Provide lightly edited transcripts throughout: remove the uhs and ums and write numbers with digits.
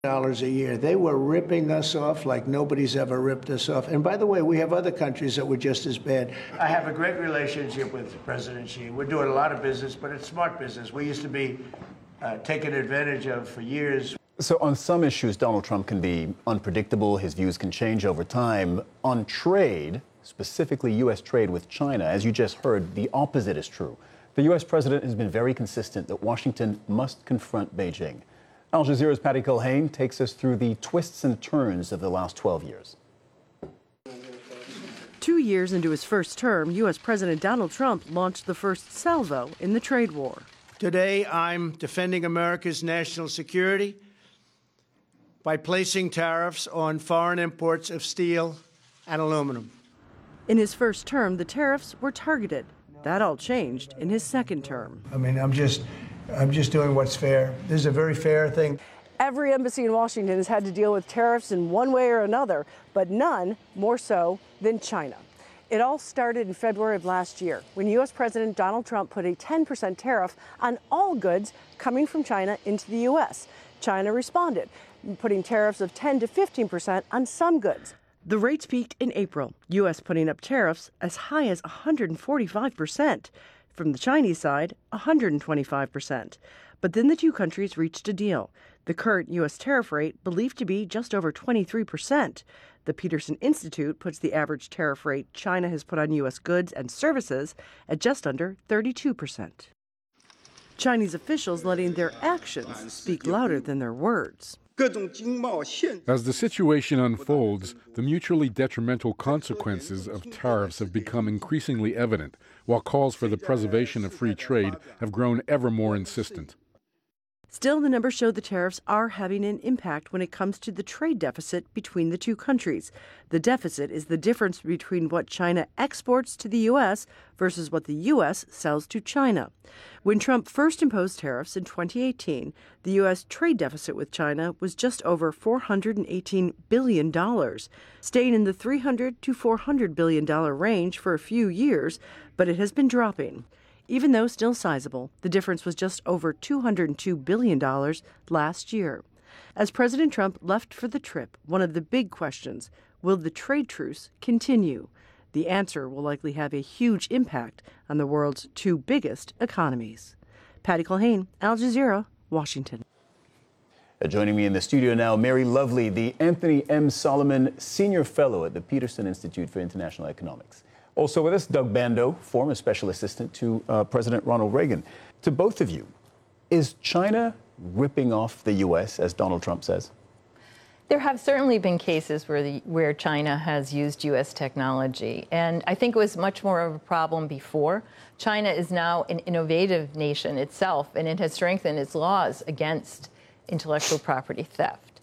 dollars a year. They were ripping us off like nobody's ever ripped us off. And by the way, we have other countries that were just as bad. I have a great relationship with President Xi. We're doing a lot of business, but it's smart business. We used to be taken advantage of for years. So on some issues, Donald Trump can be unpredictable. His views can change over time. On trade, specifically U.S. trade with China, as you just heard, the opposite is true. The U.S. president has been very consistent that Washington must confront Beijing. Al Jazeera's Patty Culhane takes us through the twists and turns of the last 12 years. 2 years into his first term, U.S. President Donald Trump launched the first salvo in the trade war. Today, I'm defending America's national security by placing tariffs on foreign imports of steel and aluminum. In his first term, the tariffs were targeted. That all changed in his second term. I mean, I'm just doing what's fair. This is a very fair thing. Every embassy in Washington has had to deal with tariffs in one way or another, but none more so than China. It all started in February of last year when U.S. President Donald Trump put a 10% tariff on all goods coming from China into the U.S. China responded, putting tariffs of 10 to 15% on some goods. The rates peaked in April, U.S. putting up tariffs as high as 145%. From the Chinese side, 125%. But then the two countries reached a deal. The current U.S. tariff rate believed to be just over 23%. The Peterson Institute puts the average tariff rate China has put on U.S. goods and services at just under 32%. Chinese officials letting their actions speak louder than their words. As the situation unfolds, the mutually detrimental consequences of tariffs have become increasingly evident, while calls for the preservation of free trade have grown ever more insistent. Still, the numbers show the tariffs are having an impact when it comes to the trade deficit between the two countries. The deficit is the difference between what China exports to the U.S. versus what the U.S. sells to China. When Trump first imposed tariffs in 2018, the U.S. trade deficit with China was just over $418 billion, staying in the $300 to $400 billion range for a few years, but it has been dropping. Even though still sizable, the difference was just over $202 billion last year. As President Trump left for the trip, one of the big questions, will the trade truce continue? The answer will likely have a huge impact on the world's two biggest economies. Patty Culhane, Al Jazeera, Washington. Joining me in the studio now, Mary Lovely, the Anthony M. Solomon Senior Fellow at the Peterson Institute for International Economics. Also with us, Doug Bandow, former special assistant to President Ronald Reagan. To both of you, is China ripping off the U.S., as Donald Trump says? There have certainly been cases where China has used U.S. technology, and I think it was much more of a problem before. China is now an innovative nation itself, and it has strengthened its laws against intellectual property theft.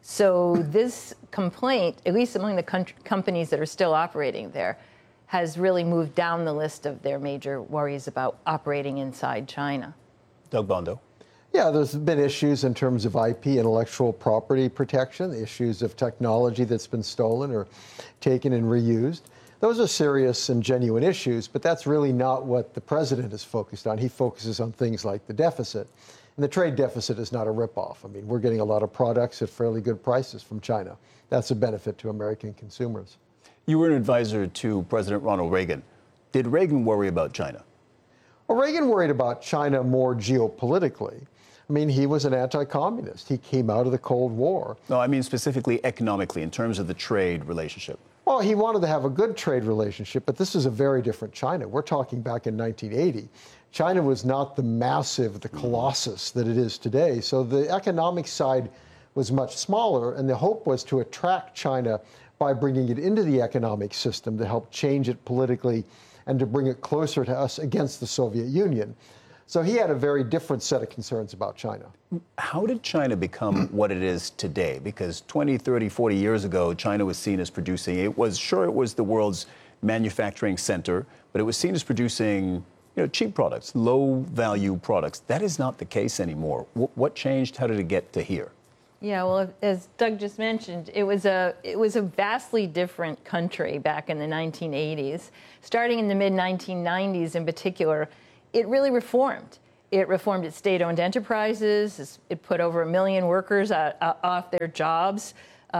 So this complaint, at least among the companies that are still operating there, has really moved down the list of their major worries about operating inside China. Doug Bandow. Yeah, there's been issues in terms of IP, intellectual property protection, issues of technology that's been stolen or taken and reused. Those are serious and genuine issues, but that's really not what the president is focused on. He focuses on things like the deficit. And the trade deficit is not a ripoff. I mean, we're getting a lot of products at fairly good prices from China. That's a benefit to American consumers. You were an advisor to President Ronald Reagan. Did Reagan worry about China? Well, Reagan worried about China more geopolitically. I mean, he was an anti-communist. He came out of the Cold War. No, I mean specifically economically, in terms of the trade relationship. Well, he wanted to have a good trade relationship, but this is a very different China. We're talking back in 1980. China was not the massive, the colossus that it is today. So the economic side was much smaller, and the hope was to attract China by bringing it into the economic system to help change it politically and to bring it closer to us against the Soviet Union. So he had a very different set of concerns about China. How did China become what it is today? Because 20, 30, 40 years ago, China was seen as producing, it was the world's manufacturing center, but it was seen as producing cheap products, low-value products. That is not the case anymore. What changed? How did it get to here? Yeah, well, as Doug just mentioned, it was a vastly different country back in the 1980s. Starting in the mid-1990s in particular, it really reformed. It reformed its state-owned enterprises. It put over 1 million workers off their jobs.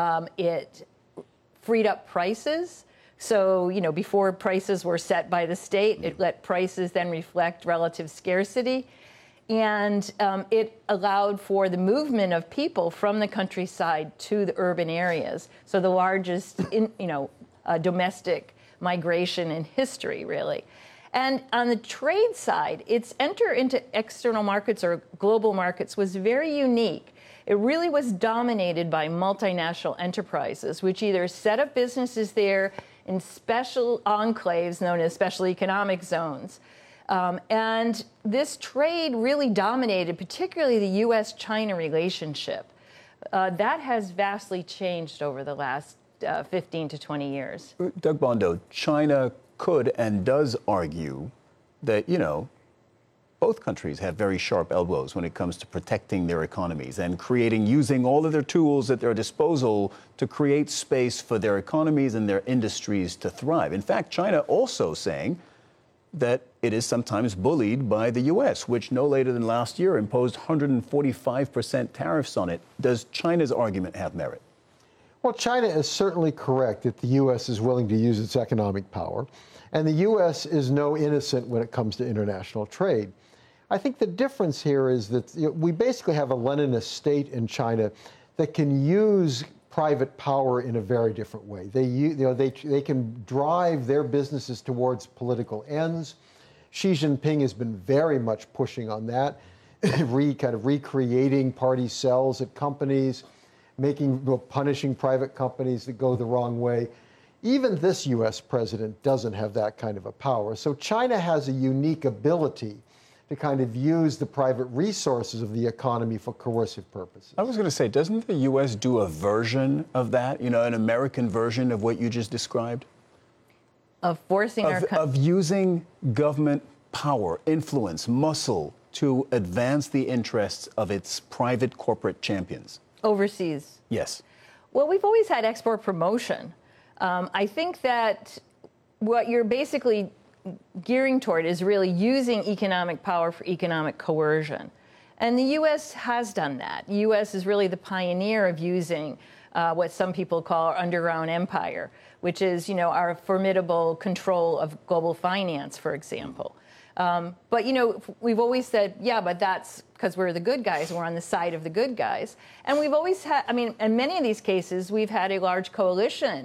It freed up prices. So, before prices were set by the state, it let prices then reflect relative scarcity. And it allowed for the movement of people from the countryside to the urban areas. So the largest, domestic migration in history, really. And on the trade side, its enter into external markets or global markets was very unique. It really was dominated by multinational enterprises, which either set up businesses there in special enclaves known as special economic zones. And this trade really dominated, particularly the U.S.-China relationship. That has vastly changed over the last 15 to 20 years. Doug Bondo, China could and does argue that, both countries have very sharp elbows when it comes to protecting their economies and using all of their tools at their disposal to create space for their economies and their industries to thrive. In fact, China also saying that it is sometimes bullied by the U.S., which no later than last year imposed 145% tariffs on it. Does China's argument have merit? Well, China is certainly correct that the U.S. is willing to use its economic power, and the U.S. is no innocent when it comes to international trade. I think the difference here is that we basically have a Leninist state in China that can use private power in a very different way. They can drive their businesses towards political ends. Xi Jinping has been very much pushing on that, kind of recreating party cells at companies, punishing private companies that go the wrong way. Even this U.S. president doesn't have that kind of a power. So China has a unique ability to kind of use the private resources of the economy for coercive purposes. I was going to say, doesn't the U.S. do a version of that, an American version of what you just described? Of forcing of using government power, influence, muscle to advance the interests of its private corporate champions? Overseas. Yes. Well, we've always had export promotion. I think that what you're basically gearing toward is really using economic power for economic coercion. And the U.S. has done that. The U.S. is really the pioneer of using what some people call our underground empire, which is, our formidable control of global finance, for example. But, we've always said, yeah, but that's because we're the good guys. We're on the side of the good guys. And we've always had, in many of these cases, we've had a large coalition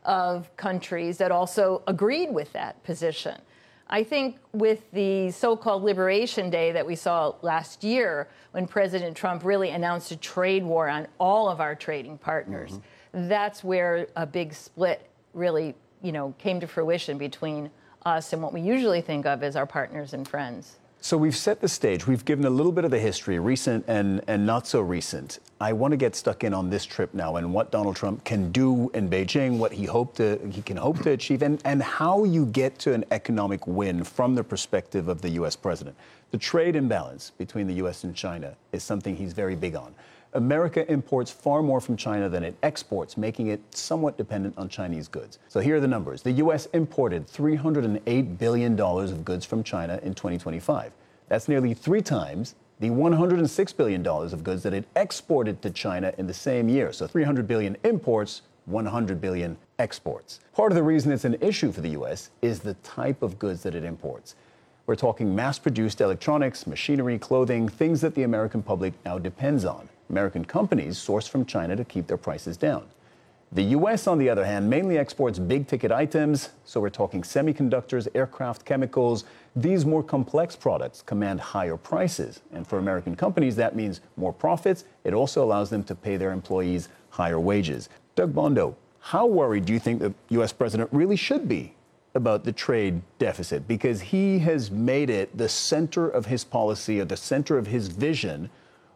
of countries that also agreed with that position. I think with the so-called Liberation Day that we saw last year, when President Trump really announced a trade war on all of our trading partners, that's where a big split really, came to fruition between us and what we usually think of as our partners and friends. So we've set the stage. We've given a little bit of the history, recent and not so recent. I want to get stuck in on this trip now and what Donald Trump can do in Beijing, what he can hope to achieve, and how you get to an economic win from the perspective of the U.S. president. The trade imbalance between the U.S. and China is something he's very big on. America imports far more from China than it exports, making it somewhat dependent on Chinese goods. So here are the numbers. The U.S. imported $308 billion of goods from China in 2025. That's nearly 3 times the $106 billion of goods that it exported to China in the same year. So 300 billion imports, 100 billion exports. Part of the reason it's an issue for the U.S. is the type of goods that it imports. We're talking mass-produced electronics, machinery, clothing, things that the American public now depends on. American companies source from China to keep their prices down. The U.S., on the other hand, mainly exports big-ticket items, so we're talking semiconductors, aircraft, chemicals. These more complex products command higher prices, and for American companies, that means more profits. It also allows them to pay their employees higher wages. Doug Bondo, how worried do you think the U.S. president really should be about the trade deficit? Because he has made it the center of his policy, or the center of his vision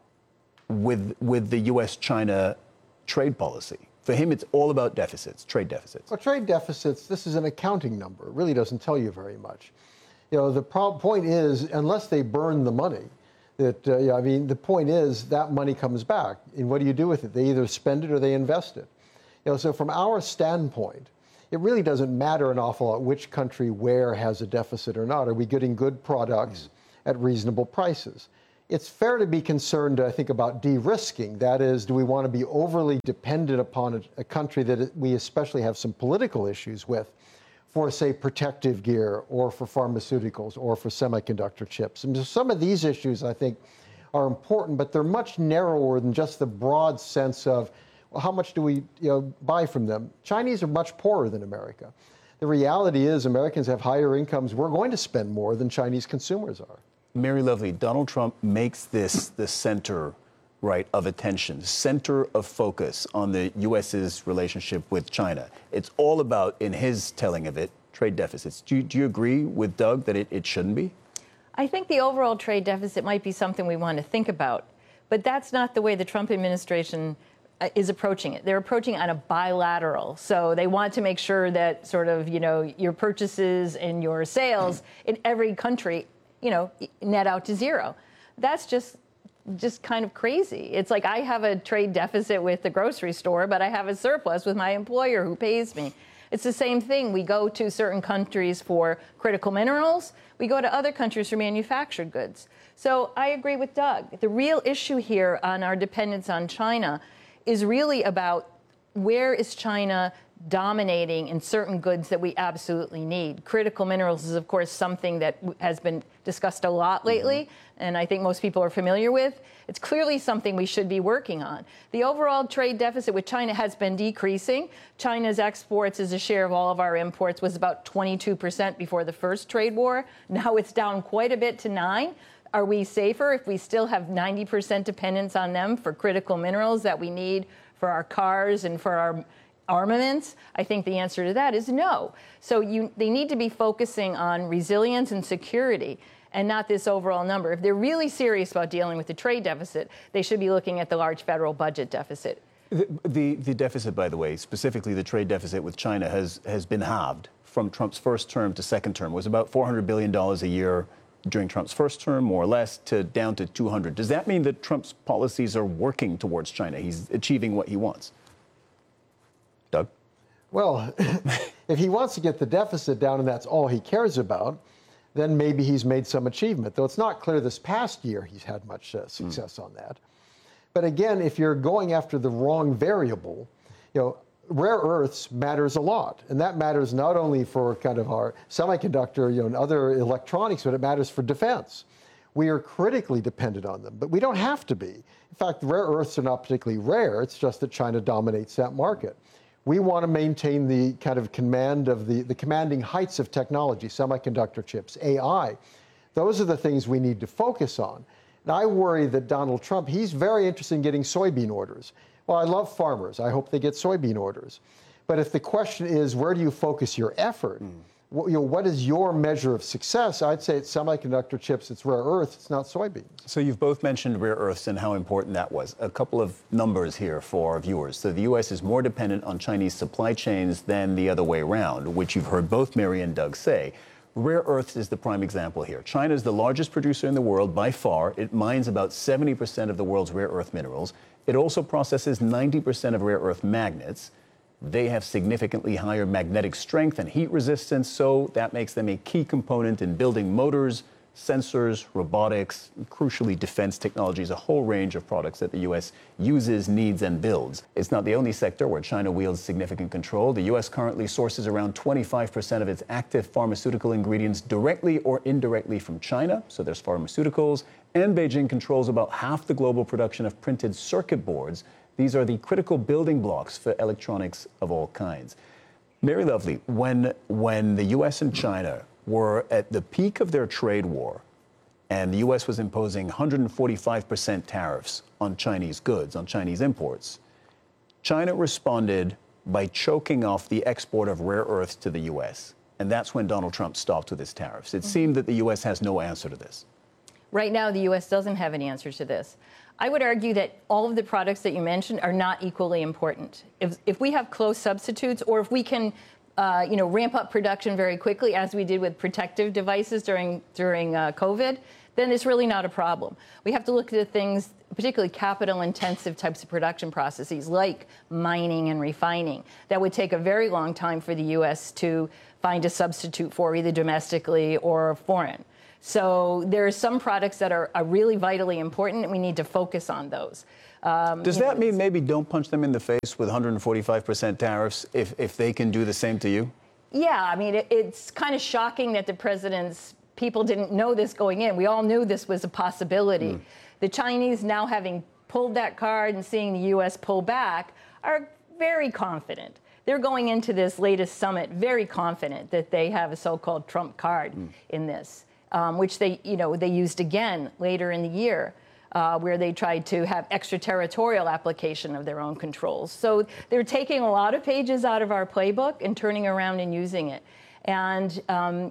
with the U.S.-China trade policy. For him, it's all about deficits, trade deficits. Well, trade deficits, this is an accounting number. It really doesn't tell you very much. The point is, unless they burn the money, the point is that money comes back. And what do you do with it? They either spend it or they invest it. So from our standpoint, it really doesn't matter an awful lot which country where has a deficit or not. Are we getting good products? at reasonable prices. It's fair to be concerned, I think, about de-risking. That is, do we want to be overly dependent upon a country that we especially have some political issues with for, say, protective gear or for pharmaceuticals or for semiconductor chips? And some of these issues, I think, are important, but they're much narrower than just the broad sense of, well, how much do we buy from them? Chinese are much poorer than America. The reality is Americans have higher incomes. We're going to spend more than Chinese consumers are. Mary Lovely, Donald Trump makes this the center, right, of attention, center of focus on the U.S.'s relationship with China. It's all about, in his telling of it, trade deficits. Do you agree with Doug that it shouldn't be? I think the overall trade deficit might be something we want to think about, but that's not the way the Trump administration is approaching it. They're approaching it on a bilateral. So they want to make sure that sort of, your purchases and your sales in every country, net out to zero. That's just kind of crazy. It's like I have a trade deficit with the grocery store, but I have a surplus with my employer who pays me. It's the same thing. We go to certain countries for critical minerals. We go to other countries for manufactured goods. So I agree with Doug. The real issue here on our dependence on China is really about where is China dominating in certain goods that we absolutely need. Critical minerals is, of course, something that has been discussed a lot lately, and I think most people are familiar with. It's clearly something we should be working on. The overall trade deficit with China has been decreasing. China's exports as a share of all of our imports was about 22% before the first trade war. Now it's down quite a bit to 9%. Are we safer if we still have 90% dependence on them for critical minerals that we need for our cars and for our armaments? I think the answer to that is no. So they need to be focusing on resilience and security and not this overall number. If they're really serious about dealing with the trade deficit, they should be looking at the large federal budget deficit. The deficit, by the way, specifically the trade deficit with China, has been halved from Trump's first term to second term. It was about $400 billion a year during Trump's first term, more or less, to down to 200. Does that mean that Trump's policies are working towards China? He's achieving what he wants? Doug? Well, if he wants to get the deficit down and that's all he cares about, then maybe he's made some achievement, though it's not clear this past year he's had much success on that. But again, if you're going after the wrong variable, rare earths matters a lot. And that matters not only for kind of our semiconductor, and other electronics, but it matters for defense. We are critically dependent on them, but we don't have to be. In fact, rare earths are not particularly rare. It's just that China dominates that market. We want to maintain the kind of command of the commanding heights of technology, semiconductor chips, AI. Those are the things we need to focus on. And I worry that Donald Trump, he's very interested in getting soybean orders. Well, I love farmers. I hope they get soybean orders. But if the question is, where do you focus your effort? What is your measure of success? I'd say it's semiconductor chips, it's rare earths, it's not soybeans. So you've both mentioned rare earths and how important that was. A couple of numbers here for our viewers. So the U.S. is more dependent on Chinese supply chains than the other way around, which you've heard both Mary and Doug say. Rare earths is the prime example here. China is the largest producer in the world by far. It mines about 70% of the world's rare earth minerals. It also processes 90% of rare earth magnets. They have significantly higher magnetic strength and heat resistance, so that makes them a key component in building motors, sensors, robotics, crucially defense technologies, a whole range of products that the U.S. uses, needs, and builds. It's not the only sector where China wields significant control. The U.S. currently sources around 25% of its active pharmaceutical ingredients directly or indirectly from China, so there's pharmaceuticals, and Beijing controls about half the global production of printed circuit boards. These are the critical building blocks for electronics of all kinds. Mary Lovely, when the U.S. and China were at the peak of their trade war, and the U.S. was imposing 145% tariffs on Chinese goods, on Chinese imports, China responded by choking off the export of rare earths to the U.S. And that's when Donald Trump stopped with his tariffs. It seemed that the U.S. has no answer to this. Right now, the U.S. doesn't have an answer to this. I would argue that all of the products that you mentioned are not equally important. If we have close substitutes, or if we can ramp up production very quickly, as we did with protective devices during COVID, then it's really not a problem. We have to look at the things, particularly capital-intensive types of production processes, like mining and refining, that would take a very long time for the U.S. to find a substitute for, either domestically or foreign. So there are some products that are really vitally important, and we need to focus on those. Does that mean maybe don't punch them in the face with 145% tariffs if they can do the same to you? Yeah, I mean, it's kind of shocking that the president's people didn't know this going in. We all knew this was a possibility. The Chinese, now having pulled that card and seeing the U.S. pull back, are very confident. They're going into this latest summit very confident that they have a so-called Trump card in this, which they used again later in the year, where they tried to have extraterritorial application of their own controls. So they're taking a lot of pages out of our playbook and turning around and using it. And,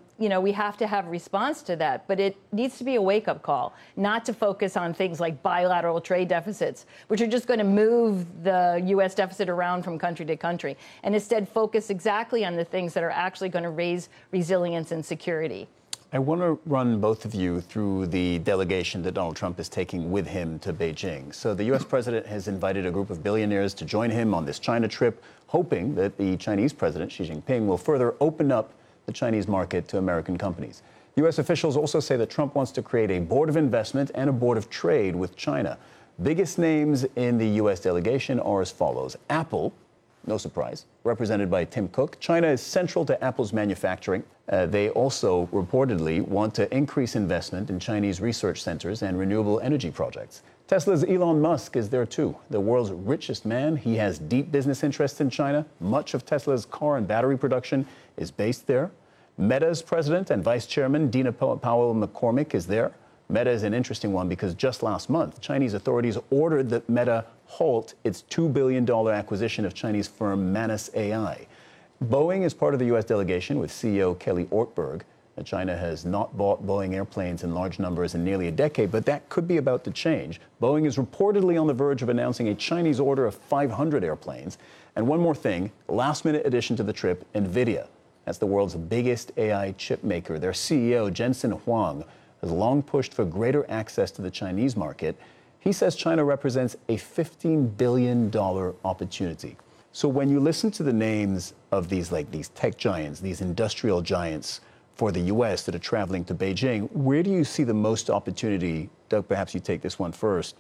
we have to have a response to that. But it needs to be a wake-up call, not to focus on things like bilateral trade deficits, which are just going to move the U.S. deficit around from country to country, and instead focus exactly on the things that are actually going to raise resilience and security. I want to run both of you through the delegation that Donald Trump is taking with him to Beijing. So the U.S. president has invited a group of billionaires to join him on this China trip, hoping that the Chinese president, Xi Jinping, will further open up the Chinese market to American companies. U.S. officials also say that Trump wants to create a board of investment and a board of trade with China. Biggest names in the U.S. delegation are as follows. Apple, no surprise, represented by Tim Cook. China is central to Apple's manufacturing. They also reportedly want to increase investment in Chinese research centers and renewable energy projects. Tesla's Elon Musk is there too, the world's richest man. He has deep business interests in China. Much of Tesla's car and battery production is based there. Meta's president and vice chairman, Dina Powell McCormick, is there. Meta is an interesting one because just last month, Chinese authorities ordered that Meta halt its $2 billion acquisition of Chinese firm Manus AI. Boeing is part of the U.S. delegation with CEO Kelly Ortberg. China has not bought Boeing airplanes in large numbers in nearly a decade, but that could be about to change. Boeing is reportedly on the verge of announcing a Chinese order of 500 airplanes. And one more thing, last-minute addition to the trip, NVIDIA. That's the world's biggest AI chip maker. Their CEO, Jensen Huang, has long pushed for greater access to the Chinese market. He says China represents a $15 billion opportunity. So when you listen to the names of these tech giants, these industrial giants for the U.S. that are traveling to Beijing, where do you see the most opportunity? Doug, perhaps you take this one first,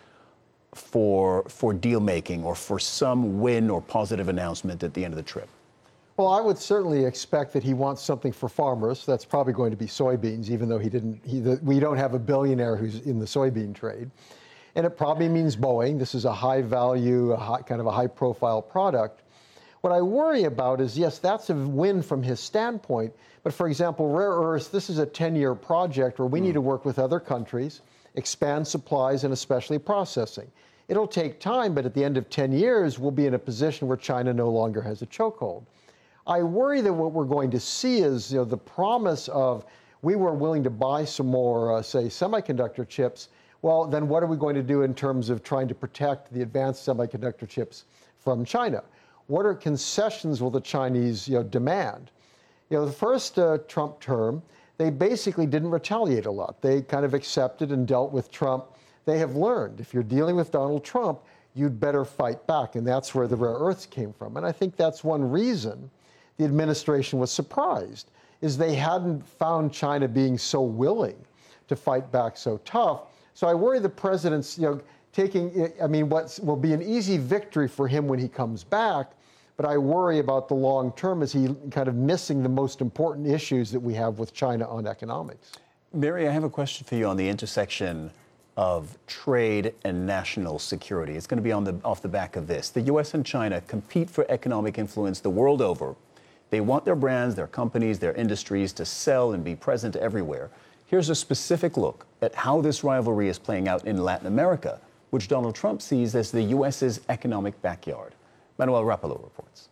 for deal making or for some win or positive announcement at the end of the trip? Well, I would certainly expect that he wants something for farmers. That's probably going to be soybeans, even though we don't have a billionaire who's in the soybean trade. And it probably means Boeing. This is a high value, kind of a high profile product. What I worry about is, yes, that's a win from his standpoint. But for example, rare earths, this is a 10-year project where we need to work with other countries, expand supplies, and especially processing. It'll take time, but at the end of 10 years, we'll be in a position where China no longer has a chokehold. I worry that what we're going to see is the promise of we were willing to buy some more, say, semiconductor chips. Well, then what are we going to do in terms of trying to protect the advanced semiconductor chips from China? What are concessions will the Chinese demand? The first Trump term, they basically didn't retaliate a lot. They kind of accepted and dealt with Trump. They have learned if you're dealing with Donald Trump, you'd better fight back. And that's where the rare earths came from. And I think that's one reason the administration was surprised, is they hadn't found China being so willing to fight back so tough. So I worry the president's taking, what will be an easy victory for him when he comes back, but I worry about the long term as he kind of missing the most important issues that we have with China on economics. Mary, I have a question for you on the intersection of trade and national security. It's going to be off the back of this. The U.S. and China compete for economic influence the world over. They want their brands, their companies, their industries to sell and be present everywhere. Here's a specific look at how this rivalry is playing out in Latin America, which Donald Trump sees as the U.S.'s economic backyard. Manuel Rapalo reports.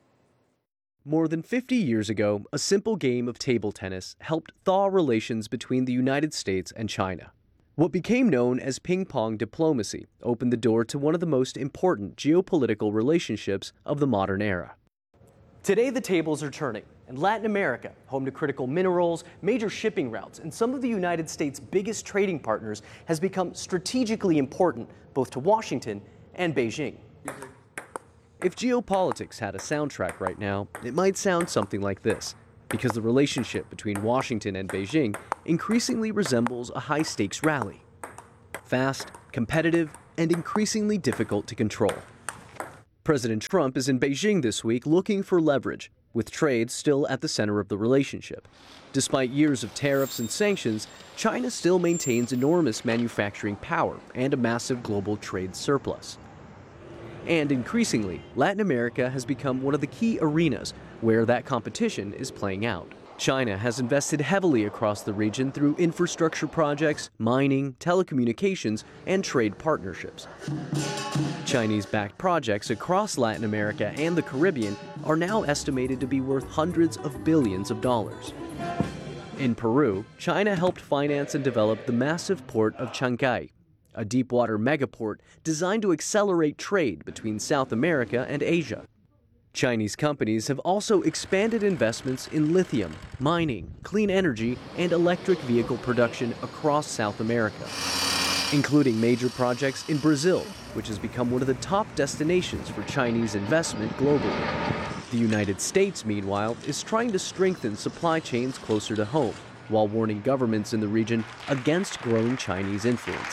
More than 50 years ago, a simple game of table tennis helped thaw relations between the United States and China. What became known as ping-pong diplomacy opened the door to one of the most important geopolitical relationships of the modern era. Today, the tables are turning, and Latin America, home to critical minerals, major shipping routes, and some of the United States' biggest trading partners, has become strategically important both to Washington and Beijing. If geopolitics had a soundtrack right now, it might sound something like this. because the relationship between Washington and Beijing increasingly resembles a high-stakes rally. Fast, competitive, and increasingly difficult to control. President Trump is in Beijing this week looking for leverage, with trade still at the center of the relationship. Despite years of tariffs and sanctions, China still maintains enormous manufacturing power and a massive global trade surplus. And increasingly, Latin America has become one of the key arenas where that competition is playing out. China has invested heavily across the region through infrastructure projects, mining, telecommunications, and trade partnerships. Chinese-backed projects across Latin America and the Caribbean are now estimated to be worth hundreds of billions of dollars. In Peru, China helped finance and develop the massive port of Chancay, a deepwater megaport designed to accelerate trade between South America and Asia. Chinese companies have also expanded investments in lithium, mining, clean energy, and electric vehicle production across South America, including major projects in Brazil, which has become one of the top destinations for Chinese investment globally. The United States, meanwhile, is trying to strengthen supply chains closer to home, while warning governments in the region against growing Chinese influence.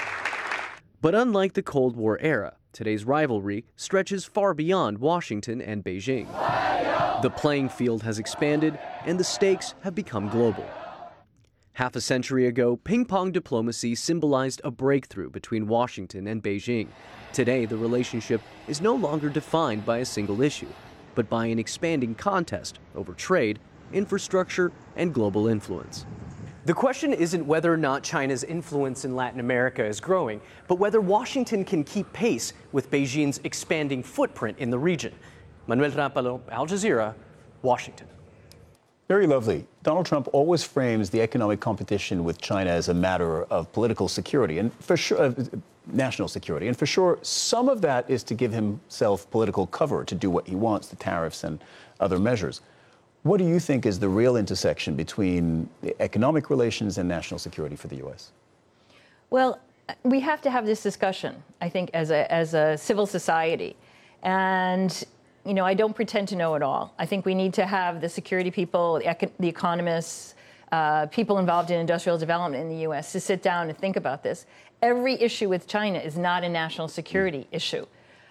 But unlike the Cold War era, today's rivalry stretches far beyond Washington and Beijing. The playing field has expanded, and the stakes have become global. Half a century ago, ping-pong diplomacy symbolized a breakthrough between Washington and Beijing. Today, the relationship is no longer defined by a single issue, but by an expanding contest over trade, infrastructure, and global influence. The question isn't whether or not China's influence in Latin America is growing, but whether Washington can keep pace with Beijing's expanding footprint in the region. Manuel Rapalo, Al Jazeera, Washington. Very lovely. Donald Trump always frames the economic competition with China as a matter of political security, and for sure, national security. And for sure, some of that is to give himself political cover to do what he wants, the tariffs and other measures. What do you think is the real intersection between the economic relations and national security for the U.S.? Well, we have to have this discussion, I think, as a civil society. And, you know, I don't pretend to know it all. I think we need to have the security people, the economists, people involved in industrial development in the U.S. to sit down and think about this. Every issue with China is not a national security issue.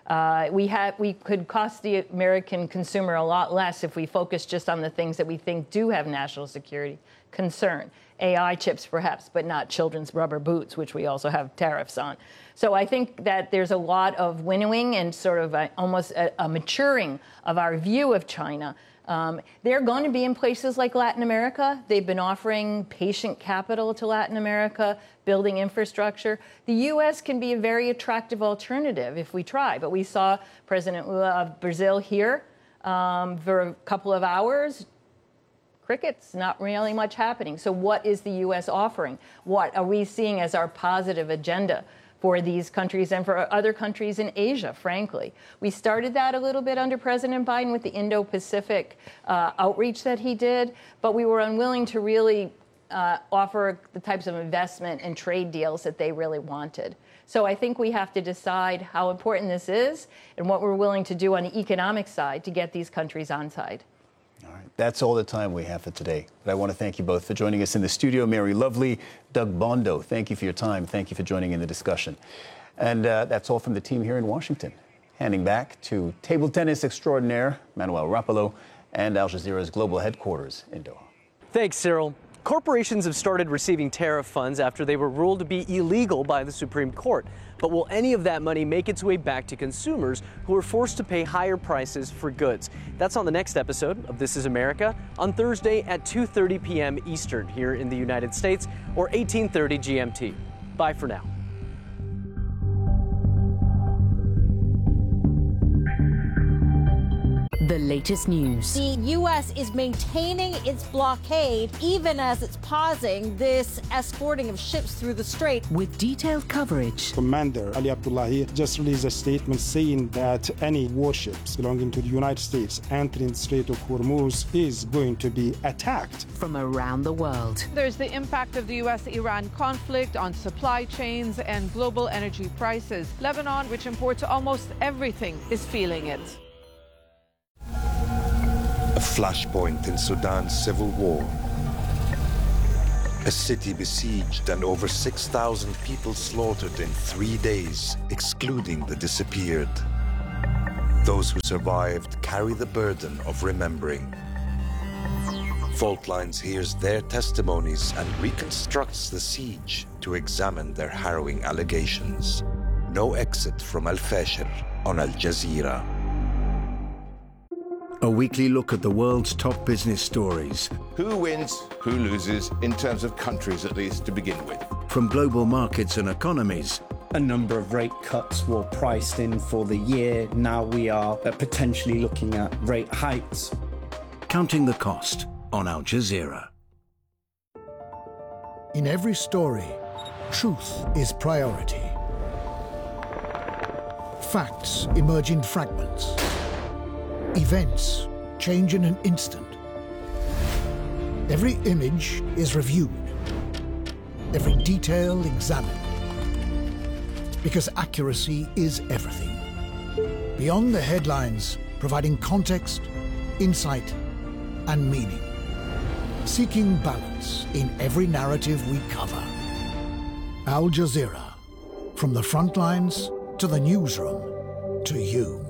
We could cost the American consumer a lot less if we focus just on the things that we think do have national security concern. AI chips, perhaps, but not children's rubber boots, which we also have tariffs on. So I think that there's a lot of winnowing and sort of almost a maturing of our view of China. They're going to be in places like Latin America. They've been offering patient capital to Latin America, building infrastructure. The U.S. can be a very attractive alternative if we try. But we saw President Lula of Brazil here for a couple of hours. Crickets, not really much happening. So what is the U.S. offering? What are we seeing as our positive agenda for these countries and for other countries in Asia, frankly? We started that a little bit under President Biden with the Indo-Pacific outreach that he did, but we were unwilling to really offer the types of investment and trade deals that they really wanted. So I think we have to decide how important this is and what we're willing to do on the economic side to get these countries on side. All right. That's all the time we have for today. But I want to thank you both for joining us in the studio. Mary Lovely, Doug Bondo, thank you for your time. Thank you for joining in the discussion. And that's all from the team here in Washington. Handing back to table tennis extraordinaire Manuel Rapalo and Al Jazeera's global headquarters in Doha. Thanks, Cyril. Corporations have started receiving tariff funds after they were ruled to be illegal by the Supreme Court. But will any of that money make its way back to consumers who are forced to pay higher prices for goods? That's on the next episode of This Is America on Thursday at 2:30 p.m. Eastern here in the United States, or 18:30 GMT. Bye for now. The latest news. The U.S. is maintaining its blockade even as it's pausing this escorting of ships through the strait. With detailed coverage. Commander Ali Abdullahi just released a statement saying that any warships belonging to the United States entering the Strait of Hormuz is going to be attacked. From around the world. There's the impact of the U.S.-Iran conflict on supply chains and global energy prices. Lebanon, which imports almost everything, is feeling it. A flashpoint in Sudan's civil war. A city besieged and over 6,000 people slaughtered in 3 days, excluding the disappeared. Those who survived carry the burden of remembering. Fault Lines hears their testimonies and reconstructs the siege to examine their harrowing allegations. No exit from Al-Fashir on Al Jazeera. A weekly look at the world's top business stories. Who wins, who loses, in terms of countries at least to begin with. From global markets and economies. A number of rate cuts were priced in for the year. Now we are potentially looking at rate hikes. Counting the cost on Al Jazeera. In every story, truth is priority. Facts emerge in fragments. Events change in an instant. Every image is reviewed. Every detail examined. Because accuracy is everything. Beyond the headlines, providing context, insight, and meaning. Seeking balance in every narrative we cover. Al Jazeera. From the front lines to the newsroom to you.